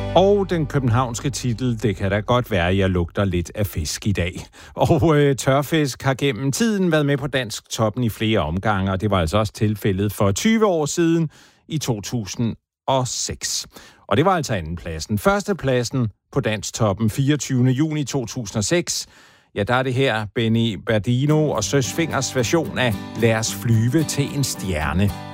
Og den københavnske titel, det kan da godt være, at jeg lugter lidt af fisk i dag. Og tørfisk har gennem tiden været med på dansk toppen i flere omgange, og det var altså også tilfældet for 20 år siden i 2006. Og det var altså andenpladsen. Førstepladsen på dansk toppen 24. juni 2006. Ja, der er det her Benny Berdino og Søs Fingers version af Lad os flyve til en stjerne.